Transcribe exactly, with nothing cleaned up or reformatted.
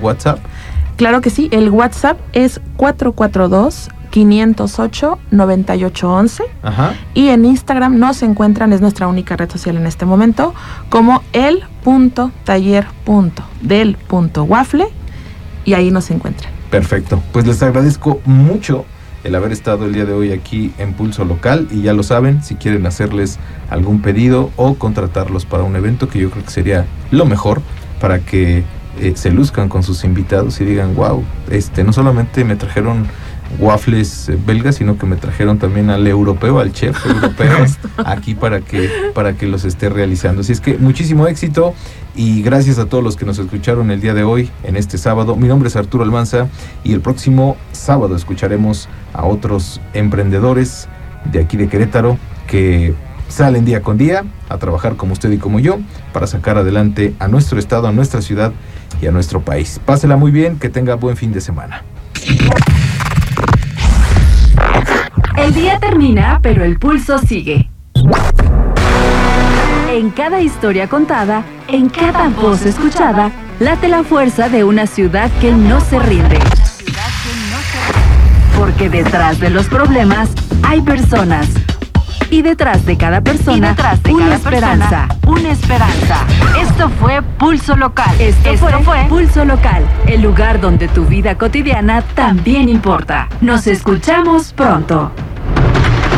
WhatsApp? Claro que sí, el WhatsApp es cuatro cuatro dos, cinco cero ocho, nueve ocho uno uno. Ajá. Y en Instagram nos encuentran, es nuestra única red social en este momento, como el.taller.del.waffle, y ahí nos encuentran. Perfecto, pues les agradezco mucho el haber estado el día de hoy aquí en Pulso Local, y ya lo saben, si quieren hacerles algún pedido o contratarlos para un evento, que yo creo que sería lo mejor para que eh, se luzcan con sus invitados y digan, wow, este, no solamente me trajeron waffles eh, belgas, sino que me trajeron también al europeo, al chef europeo aquí para que, para que los esté realizando. Así es que muchísimo éxito y gracias a todos los que nos escucharon el día de hoy, en este sábado. Mi nombre es Arturo Almanza y el próximo sábado escucharemos a otros emprendedores de aquí de Querétaro que salen día con día a trabajar como usted y como yo para sacar adelante a nuestro estado, a nuestra ciudad y a nuestro país. Pásela muy bien, que tenga buen fin de semana. El día termina, pero el pulso sigue. En cada historia contada, en cada voz escuchada, late la fuerza de una ciudad que no se rinde. Porque detrás de los problemas hay personas. Y detrás de cada persona, detrás de una cada esperanza. Persona, una esperanza. Esto fue Pulso Local. Esto, Esto fue, fue Pulso Local, el lugar donde tu vida cotidiana también importa. Nos escuchamos pronto.